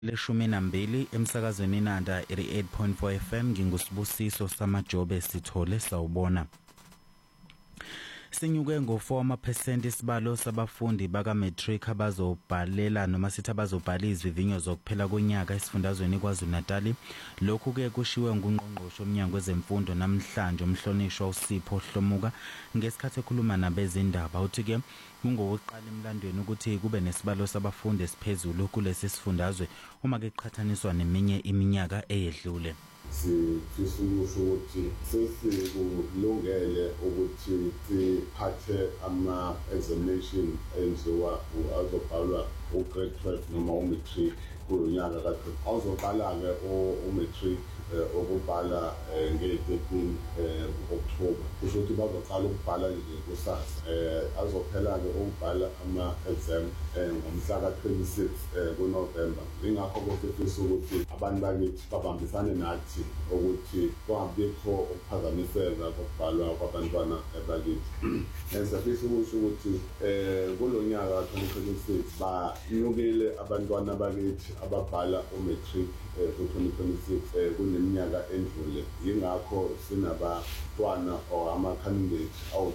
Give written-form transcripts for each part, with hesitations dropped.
leshumi nambili emsakazweni inanda 88.4 FM ngingusibusiso samajobe sithole sawubona. Sinyuke ngo4% isibalo sabafundi baka matric abazobhalela noma sithi abazobhala izivivinyo zokuphela konyaka esifundazweni KwaZulu-Natal. Lokhu ke kushiwe ngungqongqoshe omnyango wezemfundo namhlanje umhlonishwa uSipho Hlomuka ngesikhathi ekhuluma nabezindaba. Uthi ke kungokuqala emlandweni ukuthi kube nesibalo sabafundi esiphezulu kulesi sifundazwe uma ke qhathaniswa neminye iminyaka eyedlule. Sifisa ukuthi sesikulungele ukuthi siphathe ama-examination enziwa azobhalwa u-grade 12 noma u-matric kulonyaka ka-20. Awuzobhala-ke u-matric okubhala nge-13 October. Kusho ukuthi bazoqala ukubhala nje kusasa. Azophela-ke ukubhala ama-exam ngomhla ka-26 kuNovember. Ingakho sifisa ukuthi abantu bakithi babambisane nathi ukuthi kungabikho ukuphazamiseka kokubhalwa kwabantwana bakithi. Sifisa ukuthi kulonyaka ka-2026 banyukile abantwana bakithi ababhala u-matric ku-2026 kuneminyaka endlule. Yingakho sinabantwana or ama-candidate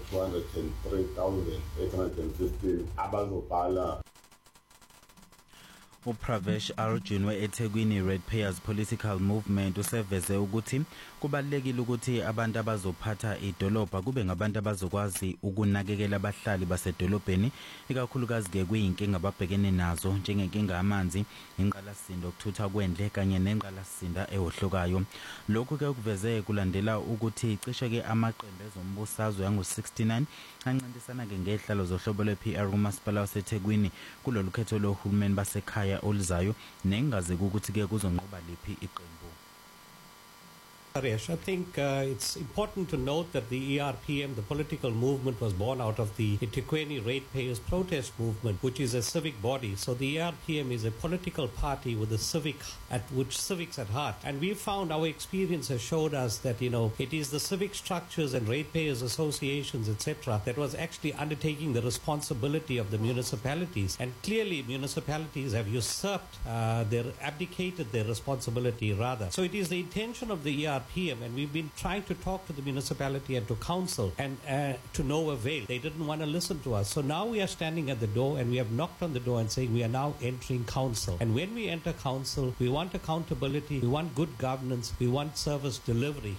awu-203,815 abazobhala. uPravesh Arjun weEthekwini Ratepayers Political Movement useveze ukuthi kubalekile ukuthi abantu abazophatha idolobha kube ngabantu abazokwazi ukunakekela abahlali basedolobheni, ikakhulukazi ke kuyinkinga ababhekene nazo njengenkinga yamanzi, inqalasindo okuthutha kwendle kanye nenqalasinda ehohlokayo. Lokhu ke kuveze kulandela ukuthi cishe ke amaqembu ezombusazwe yango-69 ancintisana ke ngehlalo zohlobo lwe-PR kumasipala waseThekwini kulolu khetho lohulumeni basekhaya olizayo nengaze ukuthi ke kuzonqoba liphi iqembu. I think it's important to note that the ERPM, the political movement, was born out of the Ethekwini Ratepayers protest movement, which is a civic body. So the ERPM is a political party with a civics at heart. And we found, our experience has showed us that, it is the civic structures and ratepayers associations, etc., that was actually undertaking the responsibility of the municipalities. And clearly municipalities have abdicated their responsibility rather. So it is the intention of the ERPM, and we've been trying to talk to the municipality and to council, and to no avail. They didn't want to listen to us. So now we are standing at the door, and we have knocked on the door and saying we are now entering council. And when we enter council, we want accountability, we want good governance, we want service delivery.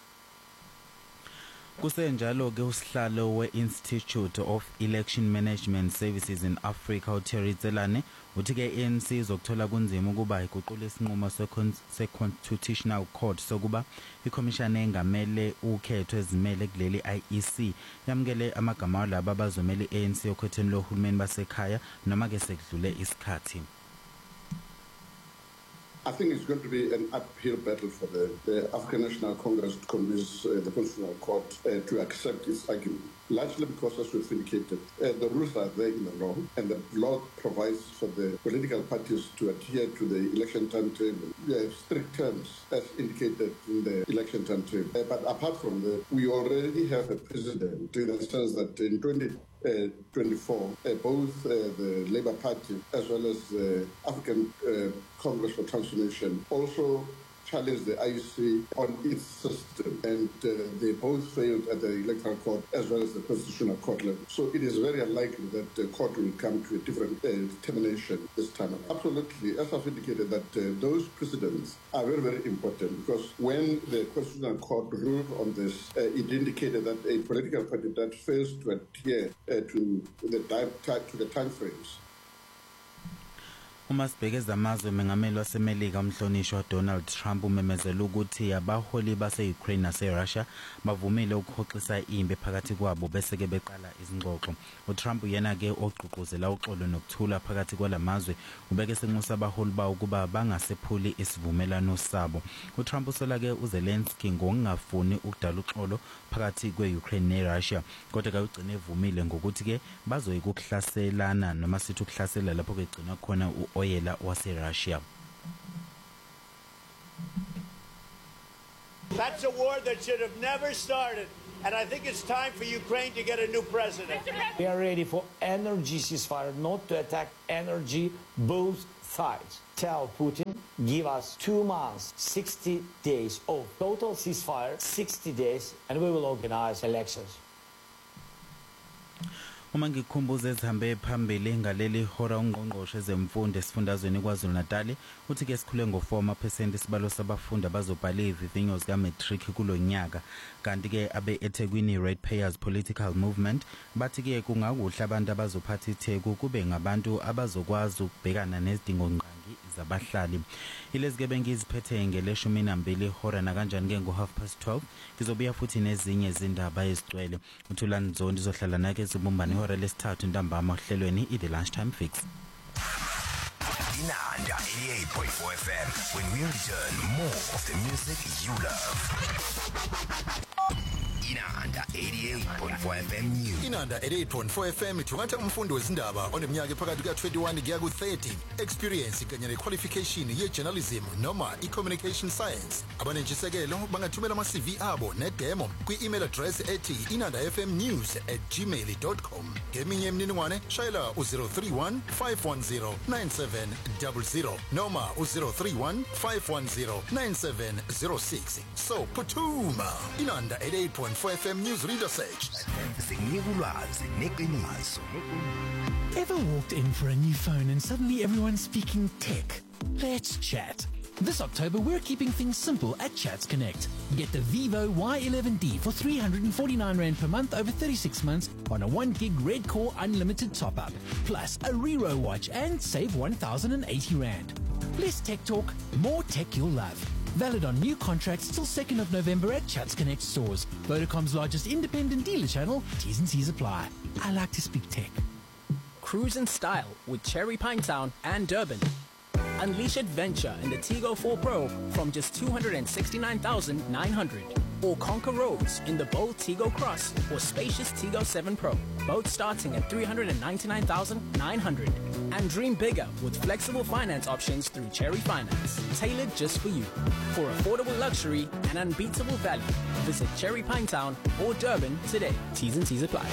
Kusenjalo ke usihlalo we-Institute of Election Management Services in Africa uTerry Tselane uthi ke ANC izokuthola kunzima ukuba iguqule isinqumo se-Constitutional Court sokuba ikhomishana engamele ukhetho ezimele kuleli IEC yamukele amagama walabo abazomela i-ANC okhethweni lohulumeni basekhaya noma ke sekudlule isikhathi. I think it's going to be an uphill battle for the African National Congress to convince the Constitutional Court to accept its argument, largely because, as we've indicated, the rules are there in the law, and the law provides for the political parties to adhere to the election timetable. We have strict terms, as indicated in the election timetable. But apart from that, we already have a precedent in the sense that in 2024, both the Labour Party as well as the African Congress for Transformation also challenged the IEC on its system, and they both failed at the Electoral Court as well as the Constitutional Court level. So it is very unlikely that the court will come to a different determination this time. Absolutely, as I've indicated, that those precedents are very, very important, because when the Constitutional Court ruled on this, it indicated that a political party that fails to adhere to the time frames. Uma sibhekeza amazwe mengameli wasemelika umhlonishwa Donald Trump umemezela ukuthi abaholi base-Ukraine nase-Russia bavumile ukuhoxisa impi phakathi kwabo bese ke beqala izingxoxo. uTrump yena ke ogqugquzela uxolo nokuthula phakathi kwalamazwe ubeke senxusa abaholi bawo ukuba bangasephuli isivumelano sabo. uTrump usola ke uZelensky ngokungafuni ukudala uxolo phakathi kwe-Ukraine ne-Russia, kodwa ke ugcine evumile ngokuthi ke bazoyika ukuhlaselana noma sithi ukuhlasela lapho ke gcina khona oyela wase-Russia. That's a war that should have never started, and I think it's time for Ukraine to get a new president. We are ready for energy ceasefire, not to attack energy both sides tell Putin, give us 2 months, 60 days of total ceasefire, 60 days, and we will organize elections. Uma ngikhumbuza ezihambe phambili ngaleli hora ungqongqoshe zemfundo esifundazweni KwaZulu-Natal uthi ke sikhule ngo4% isibalo sabafundi abazobhala izivinyo zika matric kulonyaka kanti ke abe eThekwini Ratepayers Political Movement bathi ke kungakuhle abantu abazophatha iTheku kube ngabantu abazokwazi ukubhekana nezidingo ngqangi zabahlali. Ilezi ke bengiziphethe ngeleshumi nambili hora na kanjani ke ngo12:30 ngizobuya futhi nezinye izindaba ezigcwele. uThulani Zondi izohlala nake ezibumbani ihora lesithathu ntambama ohlelweni iThe Lunchtime Fix. Inanda 88.4 FM. When we return, more of the music you love. Inanda 88.4 FM News. Inanda 88.4 FM ithugatha umfundi wezindaba oneminyaka ephakathi ka21 kuya ku30, experience kanye nequalification ye-journalism noma i-communication science. Abanentshisekelo bangathumela ama-CV abo nedemo kwi-email address ethi inandafmnews@gmail.com. Ngeminye imininingwane shayela u-031 510 9700 noma u-031 510 9706. So phuthuma. Inanda 88.4 FM News Reader Search. Ever walked in for a new phone and suddenly everyone's speaking tech? Let's chat. This October, we're keeping things simple at Chats Connect. Get the Vivo Y11D for 349 Rand per month over 36 months on a 1 gig Red Core unlimited top-up. Plus a Rero watch and save 1,080 Rand. Less tech talk, more tech you'll love. Valid on new contracts till 2nd of November at Chats Connect stores. Vodacom's largest independent dealer channel. T's and C's apply. I like to speak tech. Cruise in style with Cherry Pinetown and Durban. Unleash adventure in the Tigo 4 Pro from just 269,900. Or conquer roads in the bold Tigo Cross or spacious Tigo 7 Pro, both starting at 399,900. And dream bigger with flexible finance options through Cherry Finance, tailored just for you. For affordable luxury and unbeatable value, visit Cherry Pinetown or Durban today. T's and C's apply.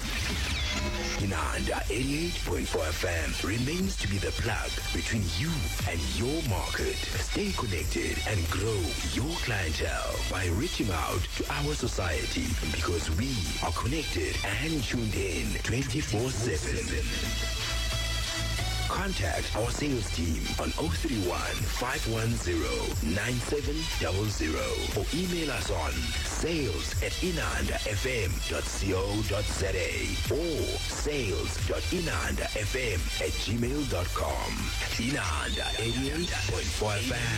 Inanda 88.4 FM remains to be the plug between you and your market. Stay connected and grow your clientele by reaching out to our society because we are connected and tuned in 24/7. Contact our sales team on 031 510 9700 or email us on sales@inandafm.co.za or sales.inandafm@gmail.com. Inanda 88.4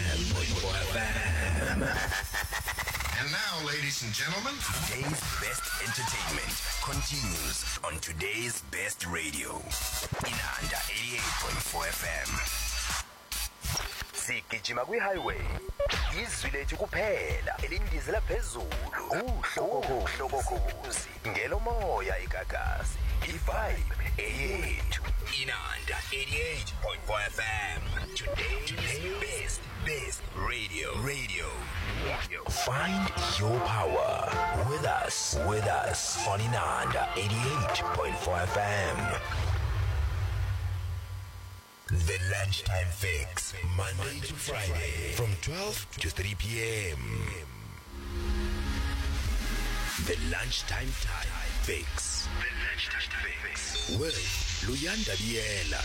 FM. And now, ladies and gentlemen, today's best entertainment continues on today's best radio. Inanda 88.4 FM. Sigijima kwi-highway. Izwi lethu kuphela elindizela phezulu. Uhlokokuzi. Ngelomoya igagasi. I-vibe eyethu. Inanda 88.4 FM. Today's best radio. Find your power with us on Inanda 88.4 FM. The Lunchtime Fix, Monday to Friday from 12 to 3 p.m. The Lunchtime Fix. With Luyanda Biela.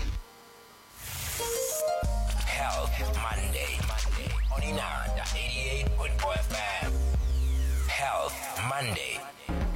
Health Monday on Inanda 88.4 FM. Health Monday.